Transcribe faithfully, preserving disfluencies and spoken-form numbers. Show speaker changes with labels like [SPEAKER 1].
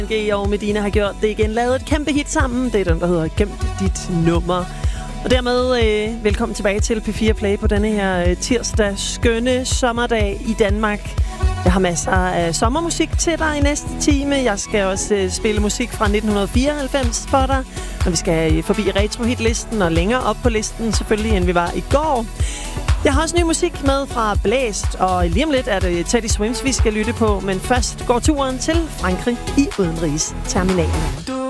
[SPEAKER 1] G og Medina har gjort det igen. Lavet et kæmpe hit sammen. Det er den, der hedder Gem dit nummer. Og dermed øh, velkommen tilbage til P fire Play på denne her øh, tirsdag skønne sommerdag i Danmark. Jeg har masser af sommermusik til dig i næste time. Jeg skal også øh, spille musik fra nitten fireoghalvfems for dig. Og vi skal øh, forbi retro-hitlisten og længere op på listen selvfølgelig, end vi var i går. Jeg har også ny musik med fra Blæst, og lige om lidt er det Teddy Swims, vi skal lytte på. Men først går turen til Frankrig i udenrigsterminalen.